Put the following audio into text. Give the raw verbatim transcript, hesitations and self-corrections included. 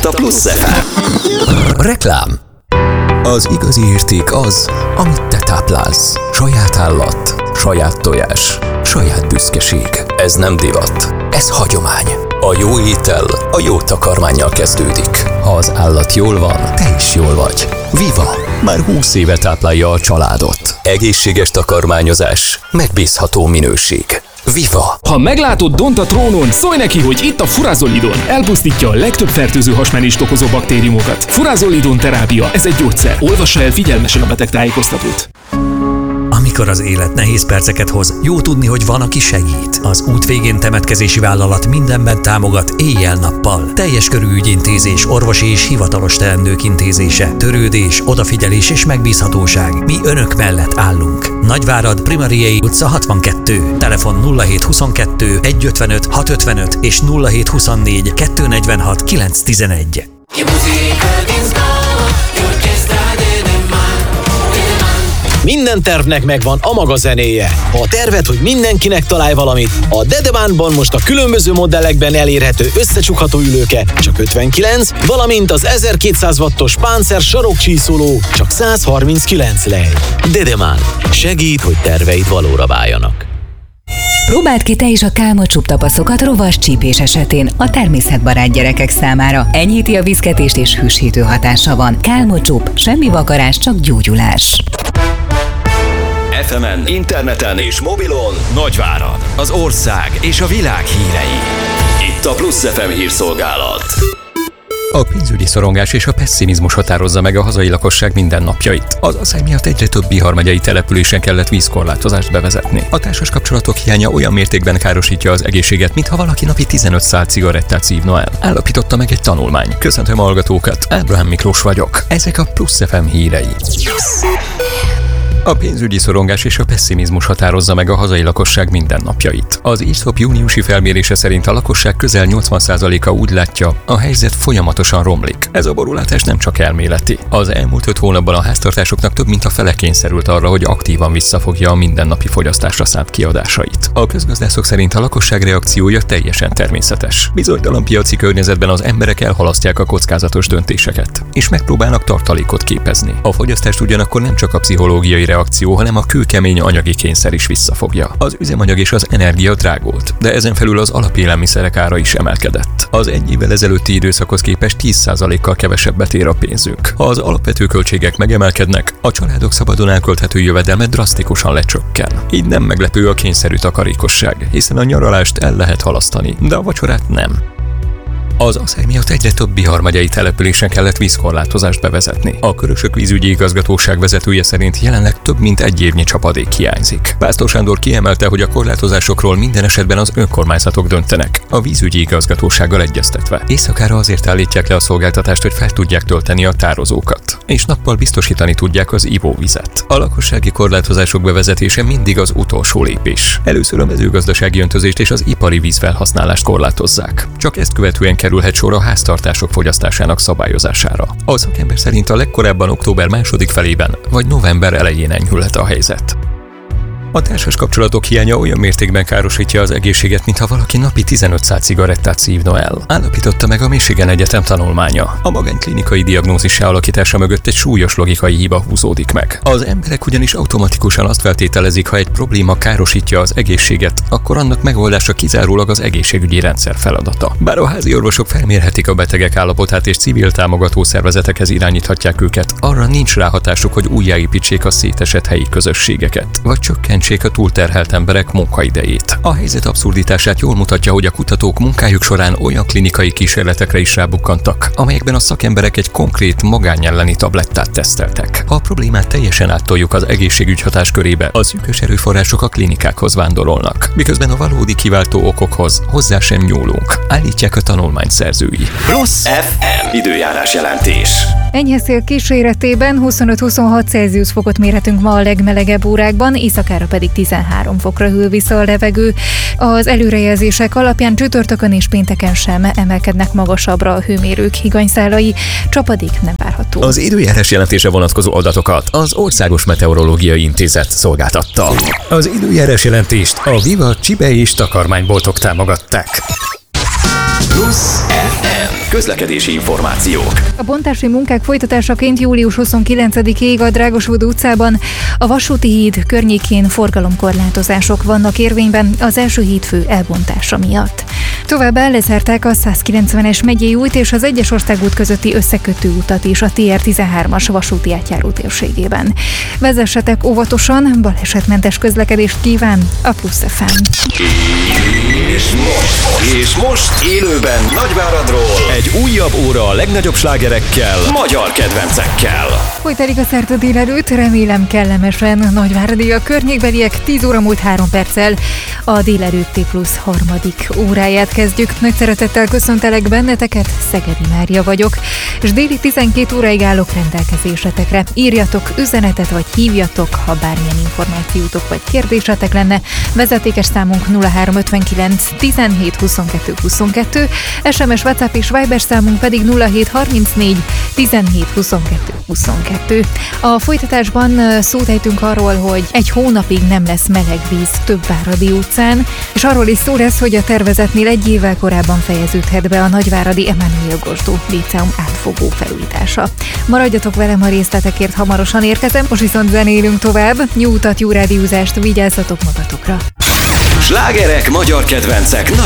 Itt a Plusz ef em. Reklám. Az igazi érték az, amit te táplálsz. Saját állat, saját tojás, saját büszkeség. Ez nem divat, ez hagyomány. A jó étel a jó takarmánnyal kezdődik. Ha az állat jól van, te is jól vagy. Viva! Már húsz éve táplálja a családot. Egészséges takarmányozás, megbízható minőség. Viva! Ha meglátod Dont a trónon, szólj neki, hogy itt a Furazolidon. Elpusztítja a legtöbb fertőző hasmenést okozó baktériumokat. Furazolidon terápia, ez egy gyógyszer. Olvassa el figyelmesen a betegtájékoztatót. Amikor az élet nehéz perceket hoz, jó tudni, hogy van, aki segít. Az út végén temetkezési vállalat mindenben támogat éjjel-nappal. Teljes körű ügyintézés, orvosi és hivatalos teendők intézése, törődés, odafigyelés és megbízhatóság. Mi önök mellett állunk. Nagyvárad, Primariei utca hatvankettő. Telefon nulla hét huszonkettő egy ötvenöt hat ötvenöt és nulla hét huszonnégy kettő negyvenhat kilenc tizenegy. Minden tervnek megvan a maga zenéje. Ha a terved, hogy mindenkinek találj valamit, a Dedemánban most a különböző modellekben elérhető összecsukható ülőke csak ötvenkilenc, valamint az ezerkétszáz wattos Panzer sarokcsíszoló csak száz harminckilenc lej. Dedemán. Segít, hogy terveid valóra váljanak. Próbáld ki te is a Kálmocsup tapaszokat rovas csípés esetén a természetbarát gyerekek számára. Enyhíti a viszketést és hűsítő hatása van. Kálmocsup, semmi vakarás, csak gyógyulás. ef emen, interneten és mobilon Nagyvárad, az ország és a világ hírei. Itt a Plusz ef em hírszolgálat. A pénzügyi szorongás és a pesszimizmus határozza meg a hazai lakosság mindennapjait. Az asszály miatt egyre több Bihar megyei településen kellett vízkorlátozást bevezetni. A társas kapcsolatok hiánya olyan mértékben károsítja az egészséget, mintha valaki napi tizenöt szál cigarettát szívna el. Állapította meg egy tanulmány. Köszöntöm a hallgatókat, Ábrahám Miklós vagyok. Ezek a Plusz ef em hírei. A pénzügyi szorongás és a pesszimizmus határozza meg a hazai lakosság mindennapjait. Az i es zé o pé júniusi felmérése szerint a lakosság közel nyolcvan százaléka úgy látja, a helyzet folyamatosan romlik. Ez a borulátás nem csak elméleti. Az elmúlt öt hónapban a háztartásoknak több mint a fele kényszerült arra, hogy aktívan visszafogja a mindennapi fogyasztásra szánt kiadásait. A közgazdászok szerint a lakosság reakciója teljesen természetes. Bizonytalan piaci környezetben az emberek elhalasztják a kockázatos döntéseket, és megpróbálnak tartalékot képezni. A fogyasztást ugyanakkor nem csak a pszichológiai reakció, hanem a kőkemény anyagi kényszer is visszafogja. Az üzemanyag és az energia drágult, de ezen felül az alapélelmiszerek ára is emelkedett. Az egy évvel ezelőtti időszakhoz képest tíz százalékkal kevesebbet ér a pénzünk. Ha az alapvető költségek megemelkednek, a családok szabadon elkölthető jövedelme drasztikusan lecsökken. Így nem meglepő a kényszerű takarékosság, hiszen a nyaralást el lehet halasztani, de a vacsorát nem. Az asszály miatt egyre több Bihar megyei településen kellett vízkorlátozást bevezetni. A Körösök vízügyi igazgatóság vezetője szerint jelenleg több mint egy évnyi csapadék hiányzik. Pásztor Sándor kiemelte, hogy a korlátozásokról minden esetben az önkormányzatok döntenek, a vízügyi igazgatósággal egyeztetve. Éjszakára azért állítják le a szolgáltatást, hogy fel tudják tölteni a tározókat, és nappal biztosítani tudják az ivóvizet. A lakossági korlátozások bevezetése mindig az utolsó lépés. Először a mezőgazdasági öntözést és az ipari vízfelhasználást korlátozzák. Csak ezt követően kerülhet sor a háztartások fogyasztásának szabályozására. A szakember szerint a legkorábban október második felében vagy november elején enyhülhet a helyzet. A társas kapcsolatok hiánya olyan mértékben károsítja az egészséget, mintha valaki napi tizenöt szál cigarettát szívna el. Állapította meg a Michigan Egyetem tanulmánya. A magánklinikai diagnózis alakítása mögött egy súlyos logikai hiba húzódik meg. Az emberek ugyanis automatikusan azt feltételezik, ha egy probléma károsítja az egészséget, akkor annak megoldása kizárólag az egészségügyi rendszer feladata. Bár a házi orvosok felmérhetik a betegek állapotát és civil támogató szervezetekhez irányíthatják őket, arra nincs ráhatásuk, hogy újjáépítsék a szétesett helyi közösségeket, vagy csökkentsék a túlterhelt emberek munkaidejét. A helyzet abszurditását jól mutatja, hogy a kutatók munkájuk során olyan klinikai kísérletekre is rábukkantak, amelyekben a szakemberek egy konkrét magányelleni tablettát teszteltek. Ha a problémát teljesen áttoljuk az egészségügy hatáskörébe, a szűkös erőforrások a klinikákhoz vándorolnak, miközben a valódi kiváltó okokhoz hozzá sem nyúlunk, állítják a tanulmány szerzői. Plusz ef em időjárás jelentés. Enyhe szél kíséretében huszonöt-huszonhat Celsius fokot mérhetünk ma a legmelegebb órákban, éjszakára pedig tizenhárom fokra hűl vissza a levegő. Az előrejelzések alapján csütörtökön és pénteken sem emelkednek magasabbra a hőmérők higanyszálai, csapadék nem várható. Az időjárás jelentése vonatkozó adatokat az Országos Meteorológiai Intézet szolgáltatta. Az időjárás jelentést a Viva csibe és takarmányboltok támogatták. Plusz ef em. Közlekedési információk. A bontási munkák folytatásaként július huszonkilencedikéig a Drágosvöd utcában a Vasúti híd környékén forgalomkorlátozások vannak érvényben az első hídfő elbontása miatt. Továbbá lezárták a százkilencvenes megyei út és az egyes országút közötti összekötő utat is a té er tizenhármas vasúti átjáró térségében. Vezessetek óvatosan, balesetmentes közlekedést kíván a Plusz ef em. És most, és most élőben Nagyváradról egy újabb óra a legnagyobb slágerekkel, magyar kedvencekkel. Folytatódik a szerda délelőtt, remélem kellemesen Nagyváradi a környékbeliek, tíz óra múlt három perccel a délelőtti Plusz harmadik óráját kezdjük. Nagy szeretettel köszöntelek benneteket, Szegedi Mária vagyok, és déli tizenkét óráig állok rendelkezésetekre. Írjatok üzenetet, vagy hívjatok, ha bármilyen információtok vagy kérdésetek lenne. Vezetékes számunk nulla három ötvenkilenc tizenhét huszonkettő huszonkettő, es em es, WhatsApp és Viber számunk pedig nulla hét harmincnégy tizenhét huszonkettő huszonkettő. A folytatásban szót ejtünk arról, hogy egy hónapig nem lesz meleg víz Többváradi utcán, és arról is szó lesz, hogy a tervezetnél egy évvel korábban fejeződhet be a Nagyváradi Emánuel Gosdó Líceum átfogó felújítása. Maradjatok velem, a részletekért hamarosan érkezem, most viszont zenélünk tovább. Jó utat, jó rádiózást, vigyázzatok magatokra! Slágerek, magyar kedvencek